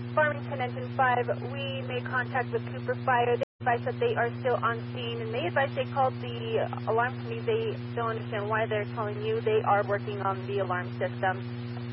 Farmington Engine 5, we made contact with Cooper Fire. They advised that they are still on scene, and they advised they called the alarm company. They don't understand why they're calling you. They are working on the alarm system.